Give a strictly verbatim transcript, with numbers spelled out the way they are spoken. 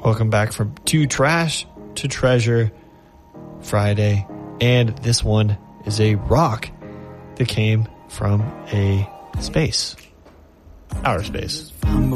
Welcome back from To Trash to Treasure Friday. And this one is a rock that came from a space. Outer space.